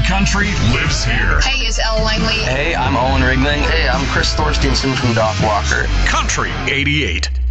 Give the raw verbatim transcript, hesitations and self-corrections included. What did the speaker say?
country lives here. Hey, it's Elle Langley. Hey, I'm Owen Rigling. Hey, I'm Chris Thorstensen from Doc Walker. Country eighty-eight.